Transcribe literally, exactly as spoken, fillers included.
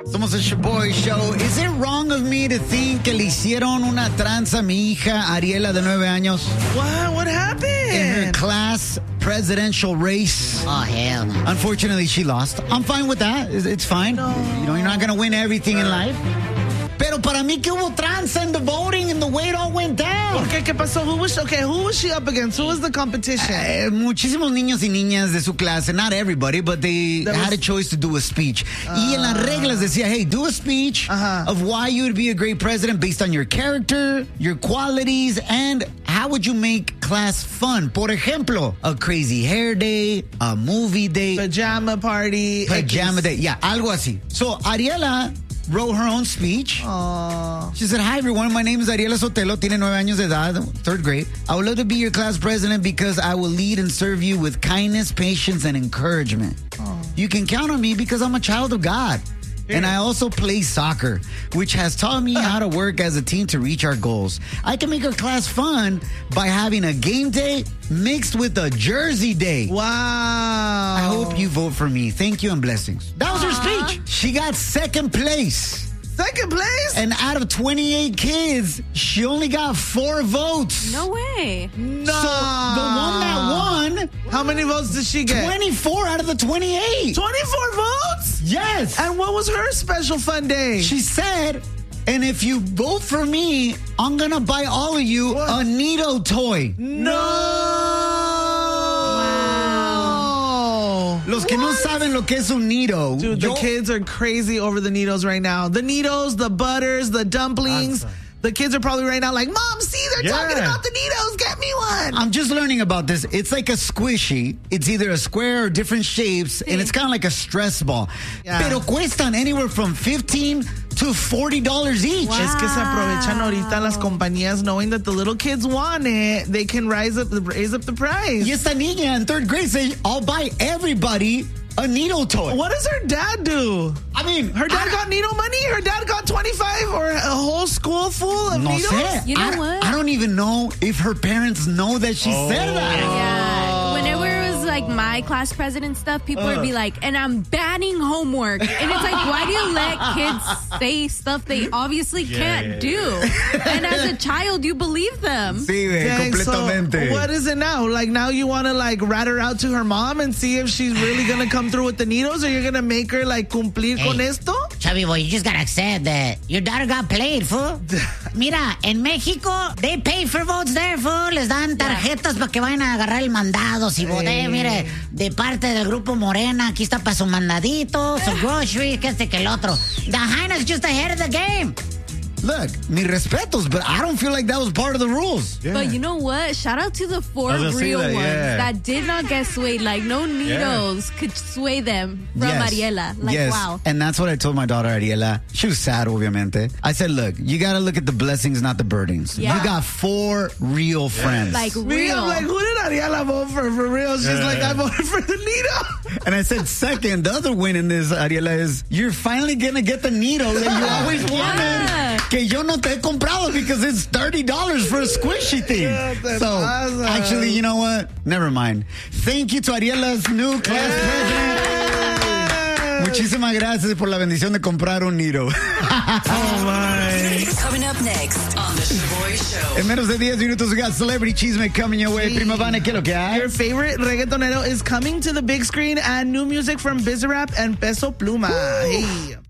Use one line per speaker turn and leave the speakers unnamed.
Somos el Shaboy Show. Is it wrong of me to think que le hicieron una tranza a mi hija Ariela de nueve años?
What? What happened?
In her class presidential race.
Oh, hell no.
Unfortunately, she lost. I'm fine with that. It's, it's fine.
No.
You know, you're not going to win everything in life. Pero para mí que hubo tranza in the voting and the way it all went down.
Okay, ¿qué pasó? Who was, okay, who was she up against? Who was the competition?
Uh, muchísimos niños y niñas de su clase, not everybody, but they
There
had
was-
a choice to do a speech. Uh, y en las reglas decía, hey, do a speech
uh-huh.
of why you would be a great president based on your character, your qualities, and how would you make class fun. Por ejemplo, a crazy hair day, a movie day,
Pajama party.
pajama
X.
day. Yeah, algo así. So Ariela wrote her own speech.
Aww.
She said, hi, everyone. My name is Ariela Sotelo. Tiene nueve años de edad, third grade. I would love to be your class president because I will lead and serve you with kindness, patience, and encouragement.
Aww.
You can count on me because I'm a child of God. And I also play soccer, which has taught me how to work as a team to reach our goals. I can make our class fun by having a game day mixed with a jersey day.
Wow.
I hope you vote for me. Thank you and blessings. That was her speech. She got second place.
Second place?
And out of twenty-eight kids, she only got four votes.
No way.
No.
So the one that won,
How many votes did she get?
twenty-four out of the twenty-eight.
twenty-four votes?
Yes.
And what was her special fun day?
She said, and if you vote for me, I'm going to buy all of you
What?
a Nito toy.
No.
Los que no saben lo que es un Nito.
Dude, the
yo-
kids are crazy over the Neatos right now. The Neatos, the butters, the dumplings. The kids are probably right now like, Mom, see, they're
Yeah.
talking about the Neatos. Get me one.
I'm just learning about this. It's like a squishy. It's either a square or different shapes, and it's kind of like a stress ball.
Yeah.
Pero cuestan anywhere from fifteen to forty dollars each.
Es que se aprovechan ahorita las compañías knowing that the little kids want it. They can rise up, raise up the price.
Y esta niña in third grade said, I'll buy everybody a Nito toy.
What does her dad do?
I mean,
Her dad
I,
got Nito money? Her dad got twenty-five or a whole school full of
no
Nitos?
sé.
You know
I,
what?
I don't even know if her parents know that she said that.
Yeah. Whenever it was like my class president stuff, people would be like, and I'm banning homework. And it's like, why do you let kids say stuff they obviously can't
yeah,
do? And as a child, you believe them.
Sí, güey,
Dang,
completamente.
so what is it now? Like now you want to like rat her out to her mom and see if she's really going to come through with the Nitos, or you're going to make her like cumplir con
Hey.
esto?
Chubby boy, you just gotta accept that your daughter got played, fool. Mira, en México, they pay for votes there, fool. Les dan tarjetas para que vayan a agarrar el mandado. Si voté, mire, de parte del grupo Morena, aquí está para su mandadito, su grocery, que este que el otro. The Hyena's just ahead of the game.
Look, mi respetos, but I don't feel like that was part of the rules.
Yeah.
But you know what? Shout out to the four
I was gonna say
real
that,
ones
yeah.
that did not get swayed. Like, no Nitos could sway them from
Yes.
Ariela. Like,
yes.
wow.
And that's what I told my daughter, Ariela. She was sad, obviamente. I said, look, you got to look at the blessings, not the burdens.
Yeah.
You got four real friends.
Like,
Me,
real.
I'm like, who did Ariela vote for? For real? She's
Yeah.
like, I voted for the Nito.
and I said, second, the other win in this, Ariela, is you're finally going to get the Nito that you always wanted.
Yeah.
Que yo no te he comprado because it's thirty dollars for a squishy thing.
Yeah, te
so,
pasa.
actually, you know what? Never mind. Thank you to Ariela's new class president. Muchísimas gracias por la bendición de comprar un Nito.
Oh, my.
Coming up next on The Shaboy Show.
En menos de diez minutos, we got Celebrity Chisme coming your way.
Sí.
Prima Vane, ¿qué es lo que hay?
Your favorite reggaetonero is coming to the big screen, and new music from Bizarrap and Peso Pluma. Hey.